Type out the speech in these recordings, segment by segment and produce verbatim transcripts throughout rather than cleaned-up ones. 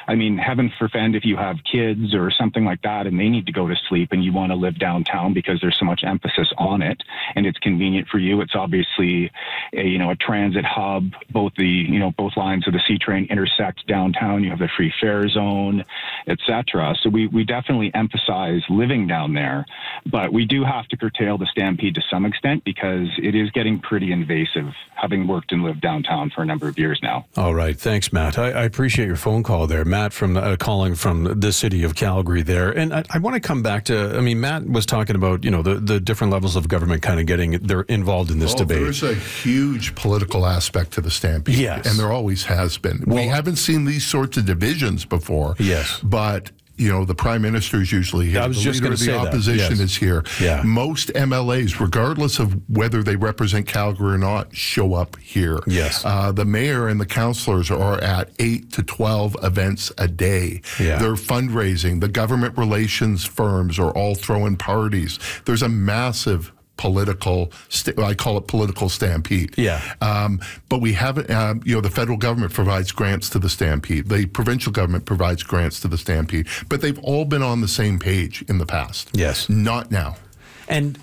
I mean, heaven forfend if you have kids or something like that and they need to go to sleep and you want to live downtown because there's so much emphasis on it and it's convenient for you. It's obviously a, you know, a transit hub. Both the, you know, both lines of the C train intersect downtown. You have the free fare zone, et cetera. So we, we definitely emphasize living down there, but we do have to curtail the Stampede to some extent because it is getting pretty invasive, having worked and lived downtown for a number of years now. All right. Thanks, Matt. I, I appreciate your phone call there. Matt from uh, calling from the city of Calgary there. And I, I want to come back to, I mean, Matt was talking about, you know, the, the different levels of government kind of getting, they're involved in this oh, debate. There's a huge political aspect to the Stampede. Yes. And there always has been. Well, we haven't seen these sorts of divisions before. Yes. But you know, the prime minister is usually here. I was the just leader of gonna the say that. opposition Yes. is here. Yeah. Most M L As, regardless of whether they represent Calgary or not, show up here. Yes. Uh, the mayor and the councillors are at eight to twelve events a day. Yeah. They're fundraising. The government relations firms are all throwing parties. There's a massive political, st- I call it political stampede. Yeah. Um, but we haven't, um, you know, the federal government provides grants to the Stampede. The provincial government provides grants to the Stampede. But they've all been on the same page in the past. Yes. Not now. And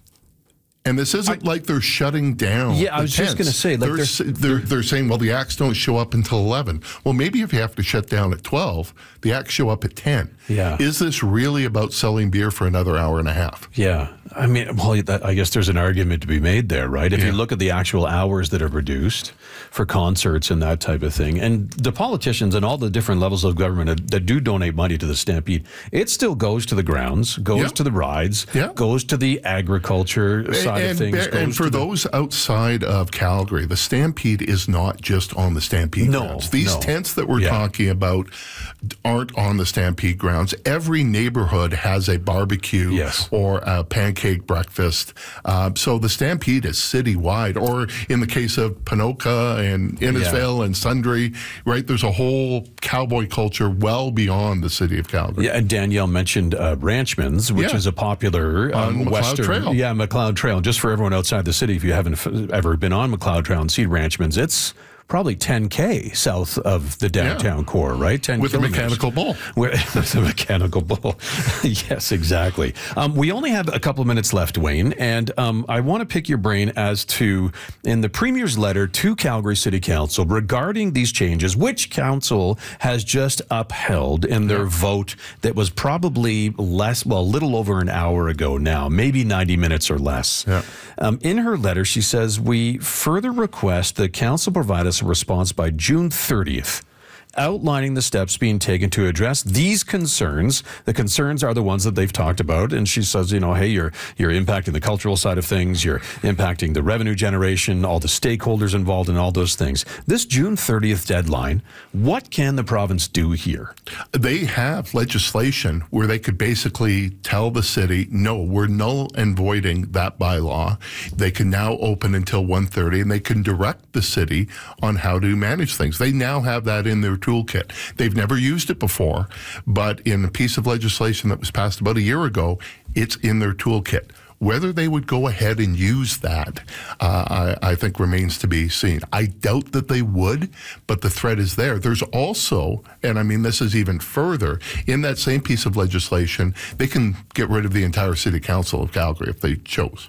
And this isn't I, like they're shutting down. Yeah, I the was tents. just going to say, like they're, they're, they're, they're saying, well, the acts don't show up until eleven. Well, maybe if you have to shut down at twelve, the acts show up at ten. Yeah. Is this really about selling beer for another hour and a half? Yeah. I mean, well, that, I guess there's an argument to be made there, right? If yeah. you look at the actual hours that are reduced for concerts and that type of thing, and the politicians and all the different levels of government that, that do donate money to the Stampede, it still goes to the grounds, goes yeah. to the rides, yeah. goes to the agriculture side and, of things. And, and for those the, outside of Calgary, the Stampede is not just on the Stampede no, grounds. These no. tents that we're yeah. talking about aren't on the Stampede grounds. Every neighborhood has a barbecue yes. or a pancake breakfast. Uh, so the Stampede is citywide, or in the case of Ponoka and Innisfail yeah. and Sundre, right? There's a whole cowboy culture well beyond the city of Calgary. Yeah, and Danielle mentioned uh, Ranchman's, which yeah. is a popular um, on McLeod Western, Trail. yeah, McLeod Trail. Just for everyone outside the city, if you haven't f- ever been on McLeod Trail and seen Ranchman's, it's probably ten K south of the downtown yeah. core, right? ten With kilometers. a mechanical bull. With a mechanical bull. Yes, exactly. Um, we only have a couple of minutes left, Wayne, and um, I want to pick your brain as to, in the Premier's letter to Calgary City Council regarding these changes, which council has just upheld in their yeah. vote that was probably less, well, a little over an hour ago now, maybe ninety minutes or less. Yeah. Um, in her letter, she says, we further request the council provide us a response by June thirtieth, outlining the steps being taken to address these concerns. The concerns are the ones that they've talked about. And she says, you know, hey, you're you're impacting the cultural side of things. You're impacting the revenue generation, all the stakeholders involved in all those things. This June thirtieth deadline, what can the province do here? They have legislation where they could basically tell the city, no, we're null and voiding that bylaw. They can now open until one thirty, and they can direct the city on how to manage things. They now have that in their toolkit. They've never used it before, but in a piece of legislation that was passed about a year ago, it's in their toolkit. Whether they would go ahead and use that, uh, I, I think remains to be seen. I doubt that they would, but the threat is there. There's also, and I mean this is even further, in that same piece of legislation, they can get rid of the entire City Council of Calgary if they chose.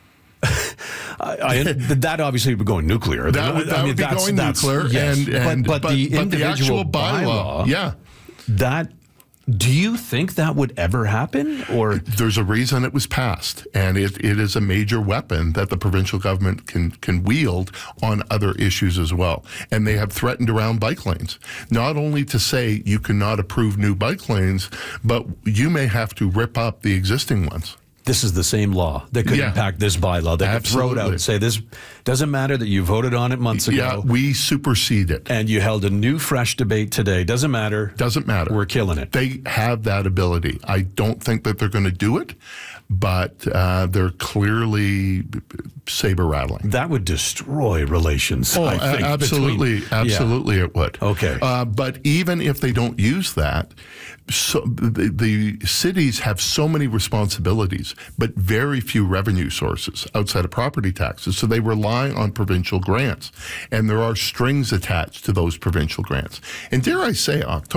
I, I, that obviously would be going nuclear. That would, that I mean, would be that's, going that's, nuclear, yes. and, and but, but, but the but individual the actual bylaw, bylaw, yeah, that. Do you think that would ever happen? Or there's a reason it was passed, and it, it is a major weapon that the provincial government can can wield on other issues as well. And they have threatened around bike lanes, not only to say you cannot approve new bike lanes, but you may have to rip up the existing ones. This is the same law that could yeah. impact this bylaw. They could throw it out and say, this doesn't matter that you voted on it months ago. Yeah, we supersede it. And you held a new, fresh debate today. Doesn't matter. Doesn't matter. We're killing it. They have that ability. I don't think that they're going to do it, but uh, they're clearly saber rattling. That would destroy relations. Oh, I think, absolutely, between, absolutely, yeah. it would. Okay, uh, but even if they don't use that, so the, the cities have so many responsibilities, but very few revenue sources outside of property taxes. So they rely on provincial grants, and there are strings attached to those provincial grants. And dare I say, October.